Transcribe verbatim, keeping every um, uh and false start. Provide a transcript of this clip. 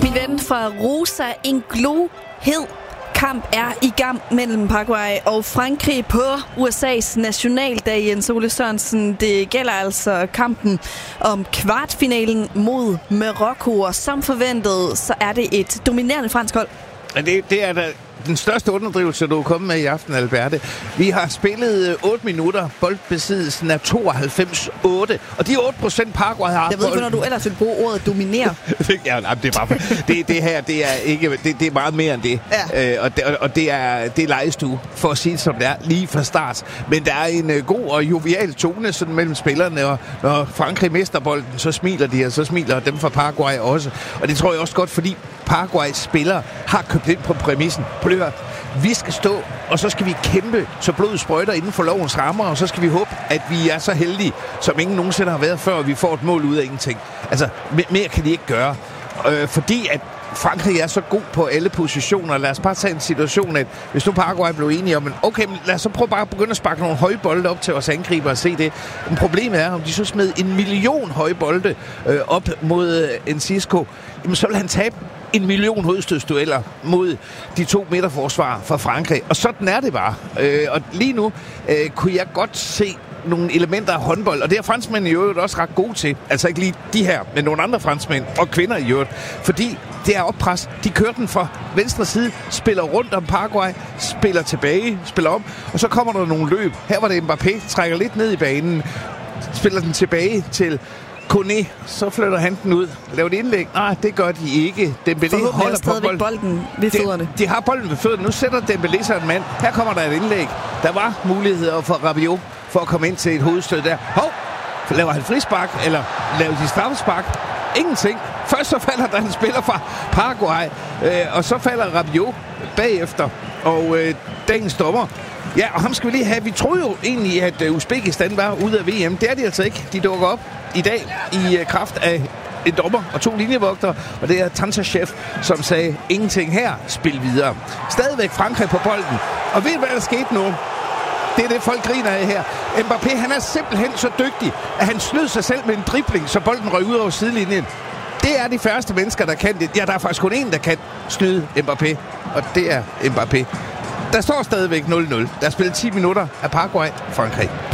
Min ven fra Rosa, en glohed kamp er i gang mellem Paraguay og Frankrig på U S A's nationaldag. Jens Ole Sørensen, det gælder altså kampen om kvartfinalen mod Marokko, og som forventet, så er det et dominerende fransk hold. Det, det er da den største underdrivelse, du er kommet med i aften, Alberte. Vi har spillet otte minutter. Boldbesiddelsen er tooghalvfems otte. Og de otte procent Paraguay har... Jeg ved ikke, hvornår du ellers vil bruge ordet dominere. ja, nej, det er bare... det, det her, det er ikke... Det, det er meget mere end det. Ja. Øh, og det, og det er, det er legestue, for at sige det som det er, lige fra start. Men der er en uh, god og jovial tone sådan mellem spillerne, og når Frankrig mister bolden, så smiler de, og så smiler dem fra Paraguay også. Og det tror jeg også godt, fordi Paraguays spillere har købt ind på præmissen. Plør. Vi skal stå, og så skal vi kæmpe, så blodet sprøjter inden for lovens rammer, og så skal vi håbe, at vi er så heldige, som ingen nogensinde har været før, og vi får et mål ud af ingenting. Altså, mere kan de ikke gøre. Øh, fordi at Frankrig er så god på alle positioner. Lad os bare tage en situation, at hvis nu Paraguay blev enige om, okay, men lad os så prøve bare at begynde at sparke nogle høje bolde op til os angriber og se det. Men problemet er, om de så smed en million høje bolde øh, op mod øh, Enciso, jamen så vil han tabe en million hovedstødsdueller mod de to midterforsvar fra Frankrig. Og sådan er det bare. Øh, og lige nu øh, kunne jeg godt se nogle elementer af håndbold, og det er franskmænd i øvrigt også ret gode til. Altså ikke lige de her, men nogle andre franskmænd og kvinder i øvrigt. Fordi det er oppres. De kører den fra venstre side, spiller rundt om Paraguay, spiller tilbage, spiller om, og så kommer der nogle løb. Her var det Mbappé, trækker lidt ned i banen, spiller den tilbage til Koné, så flytter han den ud. Laver et indlæg. Nej, det gør de ikke. Dembélé holder stadigvæk bolden. bolden ved fødderne. De, de har bolden ved fødderne. Nu sætter Dembélé sig en mand. Her kommer der et indlæg. Der var muligheder for Rabiot for at komme ind til et hovedstød der. Hov! Laver han frispark, eller laver de straffespark? Ingenting. Først så falder der en spiller fra Paraguay, øh, og så falder Rabiot bagefter. Og øh, dagens dommer. Ja, og ham skal vi lige have. Vi troede jo egentlig, at uh, Uzbekistan var ude af V M. Det er de altså ikke. De dukker op i dag i uh, kraft af en dommer og to linjevogtere, og det er Tantashev, som sagde, ingenting her, spil videre. Stadigvæk Frankrig på bolden. Og ved I, hvad der skete nu? Det er det, folk griner af her. Mbappé, han er simpelthen så dygtig, at han snød sig selv med en dribling, så bolden røg ud over sidelinjen. Det er de færreste mennesker, der kan det. Ja, der er faktisk kun en, der kan snyde Mbappé, og det er Mbappé. Der står stadigvæk nul nul. Der er spillet ti minutter af Paraguay Frankrig.